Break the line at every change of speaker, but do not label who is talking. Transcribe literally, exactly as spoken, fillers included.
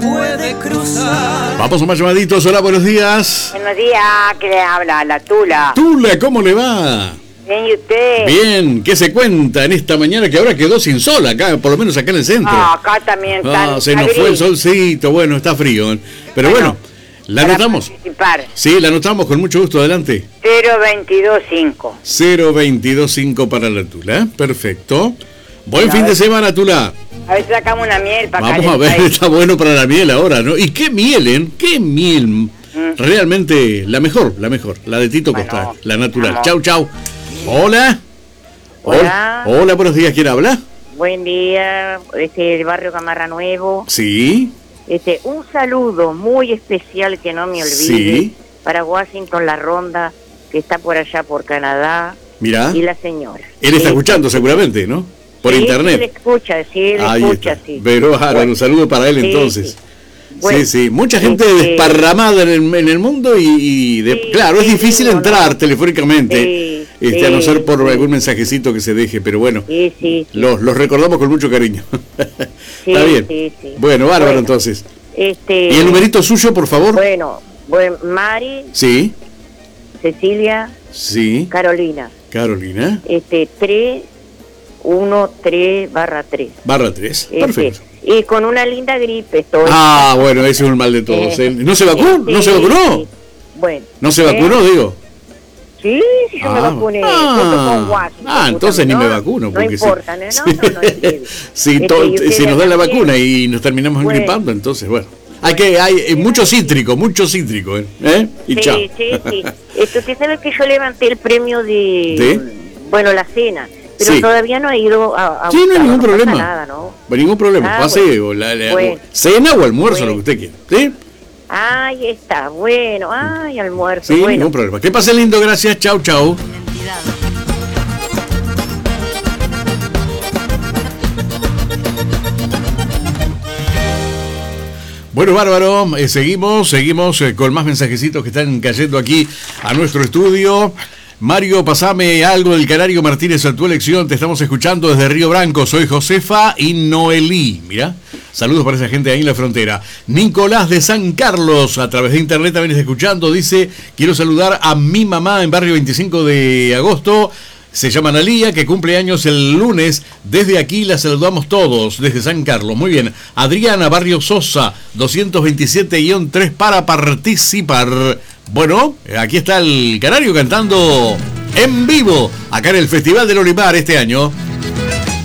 puede cruzar.
Vamos a más llamaditos. Hola, buenos días.
Buenos días, que le habla la Tula.
Tula, ¿cómo le va?
Bien, ¿y usted?
Bien, ¿qué se cuenta en esta mañana que ahora quedó sin sol acá, por lo menos acá en el centro?
Ah, acá también está.
Ah, se nos fue el solcito, bueno, está frío. Pero bueno, bueno la anotamos.
Participar.
Sí, la anotamos con mucho gusto, adelante.
cero veintidós cinco.
cero veintidós cinco para la Tula, ¿eh? Perfecto. Buen
bueno,
fin de semana, Tula.
A ver si sacamos una miel para
Vamos a ver, está bueno para la miel ahora, ¿no? ¿Y qué miel, eh? ¿Qué miel? Mm. Realmente la mejor, la mejor, la de Tito bueno, Costa, la natural. Vamos. Chau, chau. Hola.
Hola.
Hola, buenos días, ¿quién habla?
Buen día, este el barrio Camarra Nuevo.
Sí.
Este, un saludo muy especial que no me olvide
sí.
para Washington La Ronda, que está por allá por Canadá.
Mirá.
Y la señora.
Él está escuchando seguramente, ¿no? Por
sí,
internet.
Sí, él escucha, sí, él
Ahí
escucha,
está.
sí.
Pero ahora, bueno, un saludo para él sí, entonces.
Sí. Bueno,
sí, sí, mucha gente
este,
desparramada en el, en el mundo y, y de, sí, claro, sí, es difícil sí, entrar no. telefónicamente, sí, este, sí, a no ser por sí. algún mensajecito que se deje, pero bueno,
sí, sí, sí.
Los, los recordamos con mucho cariño.
Sí,
está bien.
Sí, sí.
Bueno, bárbaro
bueno,
entonces.
Este,
¿Y el numerito suyo, por favor?
Bueno, bueno Mari.
Sí.
Cecilia.
Sí.
Carolina.
Carolina.
Este, tres, uno, tres, barra tres.
Barra tres, este, perfecto.
Y con una linda gripe estoy.
Ah, bueno, ese es un mal de todos. Eh, ¿No se vacunó? Este, ¿No se vacunó?
Sí. Bueno.
¿No se vacunó, eh? digo?
Sí, sí, yo ah, me vacuné.
Ah, con ah entonces ni me vacuno. Porque
no importa,
si,
no, no, no, no
si, este, si nos dan la vacuna y nos terminamos bueno. gripando, entonces, bueno. Hay que hay eh, mucho cítrico, mucho cítrico, ¿eh? ¿Eh? Y
sí,
chao.
sí, sí. Esto, usted sabe que yo levanté el premio de,
¿De?
bueno, la cena, pero sí. todavía no he ido a, a
sí, no hay ningún
no
problema.
Nada, ¿no?
Ningún problema. Ah, Pase bueno. la, la, bueno. cena o almuerzo, bueno. lo que usted quiera. ¿Sí?
Ahí está, bueno, ay, almuerzo.
Sí,
bueno.
ningún problema. Que pase lindo, gracias, chau, chau. Bueno, bárbaro, eh, seguimos, seguimos eh, con más mensajecitos que están cayendo aquí a nuestro estudio. Mario, pasame algo del Canario Martínez a tu elección, te estamos escuchando desde Río Branco, soy Josefa y Noelí, mira, saludos para esa gente ahí en la frontera. Nicolás de San Carlos, a través de internet también está escuchando, dice, quiero saludar a mi mamá en barrio veinticinco de agosto, se llama Analía, que cumple años el lunes. Desde aquí la saludamos todos, desde San Carlos. Muy bien. Adriana, barrio Sosa, doscientos veintisiete guión tres para participar. Bueno, aquí está el Canario cantando en vivo, acá en el Festival del Olimar este año.